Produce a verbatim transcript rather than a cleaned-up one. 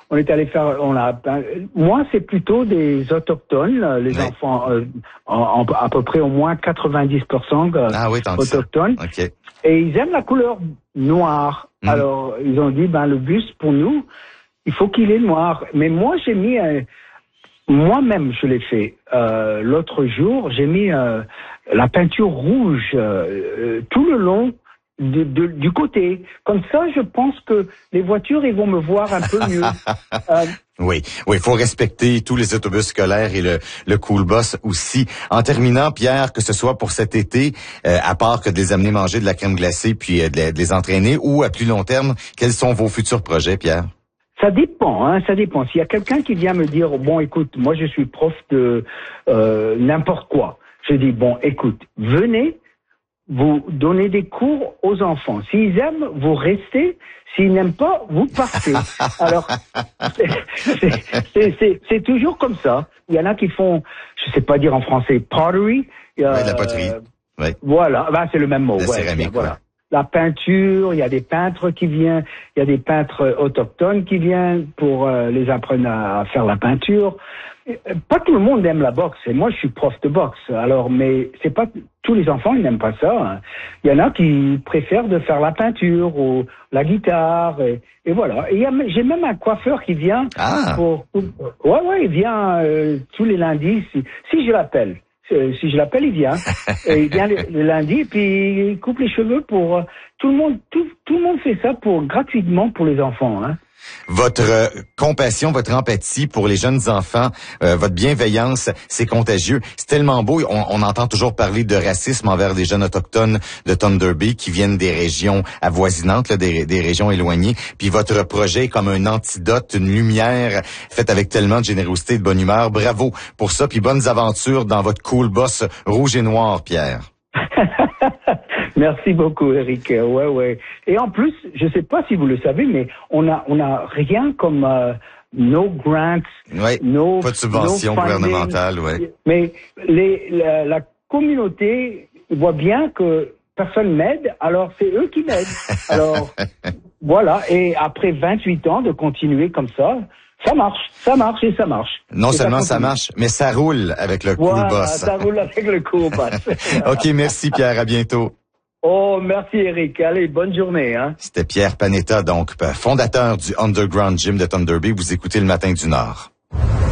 on est allé faire, on a, ben, moi c'est plutôt des autochtones, les oui. enfants euh, en, en, à peu près au moins quatre-vingt-dix pour cent euh, ah, oui, autochtones. Okay. Et ils aiment la couleur noire. Mmh. Alors ils ont dit ben le bus pour nous, il faut qu'il est noir. Mais moi j'ai mis un, moi-même je l'ai fait euh, l'autre jour, j'ai mis euh, la peinture rouge euh, tout le long. De, de, du côté. Comme ça, je pense que les voitures, ils vont me voir un peu mieux. euh, oui, oui, il faut respecter tous les autobus scolaires et le, le Cool Bus aussi. En terminant, Pierre, que ce soit pour cet été, euh, à part que de les amener manger de la crème glacée puis euh, de, les, de les entraîner, ou à plus long terme, quels sont vos futurs projets, Pierre? Ça dépend, hein, ça dépend. S'il y a quelqu'un qui vient me dire, bon, écoute, moi je suis prof de euh, n'importe quoi, je dis, bon, écoute, venez, vous donnez des cours aux enfants. S'ils aiment, vous restez. S'ils n'aiment pas, vous partez. Alors, c'est, c'est, c'est, c'est toujours comme ça. Il y en a qui font, je sais pas dire en français, pottery. Euh, oui, de la poterie. Oui. Voilà, ben, c'est le même mot. La ouais, céramique, voilà. Ouais. La peinture, il y a des peintres qui viennent, il y a des peintres autochtones qui viennent pour euh, les apprendre à faire la peinture. Pas tout le monde aime la boxe, et moi je suis prof de boxe, alors mais c'est pas tous les enfants ils n'aiment pas ça. Hein. Il y en a qui préfèrent de faire la peinture ou la guitare et, et voilà. Et il y a, j'ai même un coiffeur qui vient ah. pour, pour ouais ouais il vient euh, tous les lundis si, si je l'appelle. Si je l'appelle, il vient. Et il vient le, le lundi, et puis il coupe les cheveux pour euh, tout le monde. Tout, tout le monde fait ça pour gratuitement pour les enfants. Hein. Votre euh, compassion, votre empathie pour les jeunes enfants, euh, votre bienveillance, c'est contagieux. C'est tellement beau. On, on entend toujours parler de racisme envers des jeunes autochtones de Thunder Bay qui viennent des régions avoisinantes, là, des, des régions éloignées. Puis votre projet est comme un antidote, une lumière faite avec tellement de générosité et de bonne humeur. Bravo pour ça. Puis bonnes aventures dans votre Cool Bus rouge et noir, Pierre. Merci beaucoup, Eric. Ouais, ouais. Et en plus, je sais pas si vous le savez, mais on a, on a rien comme euh, no grants, ouais, no, pas de subvention no gouvernementale, ouais. Mais les, la, la communauté voit bien que personne m'aide, alors c'est eux qui m'aident. Alors voilà. Et après vingt-huit ans de continuer comme ça. Ça marche, ça marche et ça marche. Non et seulement ça, ça marche, mais ça roule avec le voilà, Cool Bus. Ça roule avec le Cool Bus. OK, merci Pierre, à bientôt. Oh, merci Eric. Allez, bonne journée. Hein. C'était Pierre Panetta, donc fondateur du Underground Gym de Thunder Bay. Vous écoutez Le Matin du Nord.